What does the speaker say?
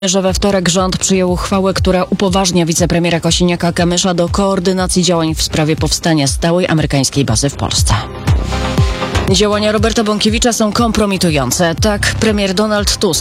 Że we wtorek rząd przyjął uchwałę, która upoważnia wicepremiera Kosiniaka-Kamysza do koordynacji działań w sprawie powstania stałej amerykańskiej bazy w Polsce. Działania Roberta Bąkiewicza są kompromitujące. Tak premier Donald Tusk